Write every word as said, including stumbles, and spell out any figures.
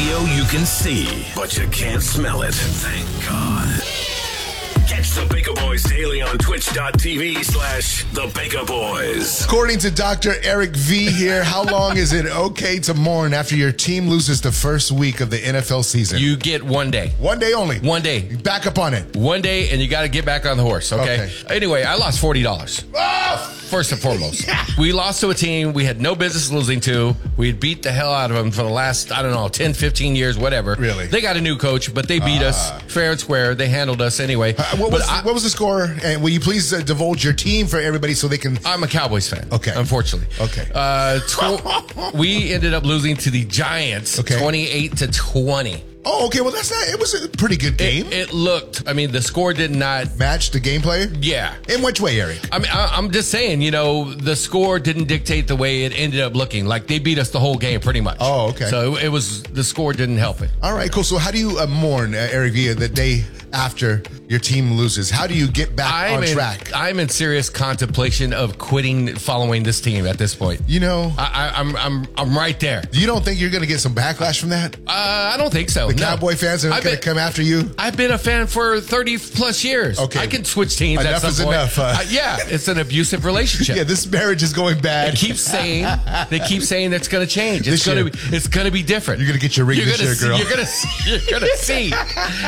radio you can see, but you can't smell it. Thank God. Catch the Baker Boys daily on twitch.tv slash the Baker Boys. According to Doctor Eric V here, how long is it okay to mourn after your team loses the first week of the N F L season? You get one day. One day only. One day. Back up on it. One day, and you got to get back on the horse, okay? Okay. Anyway, I lost forty dollars. Oh! First and foremost. We lost to a team we had no business losing to. We had beat the hell out of them for the last, I don't know, ten, fifteen years, whatever. Really? They got a new coach, but they beat uh, us fair and square. They handled us anyway. Uh, what, was, I, what was the score? And will you please uh, divulge your team for everybody so they can... I'm a Cowboys fan. Okay. Unfortunately. Okay. Uh, tw- we ended up losing to the Giants okay. twenty-eight to twenty. Oh, okay. Well, that's not... It was a pretty good game. It, it looked... I mean, the score did not... Match the gameplay? Yeah. In which way, Eric? I mean, I, I'm just saying, you know, the score didn't dictate the way it ended up looking. Like, they beat us the whole game, pretty much. Oh, okay. So it was... The score didn't help it. All right, cool. So how do you uh, mourn, uh, Eric Villa, the day after your team loses? How do you get back I'm on in, track? I'm in serious contemplation of quitting following this team at this point. You know... I, I, I'm, I'm, I'm right there. You don't think you're going to get some backlash from that? Uh, I don't think so. The no. Cowboy fans are going to come after you? I've been a fan for thirty plus years. Okay. I can switch teams Enough at some is point. enough, huh? Uh, yeah, it's an abusive relationship. Yeah, this marriage is going bad. They keep saying they keep saying it's going to change. It's This going year. to be it's going to be different. You're going to get your ring You're this gonna year, see, girl. You're going to you're going to see.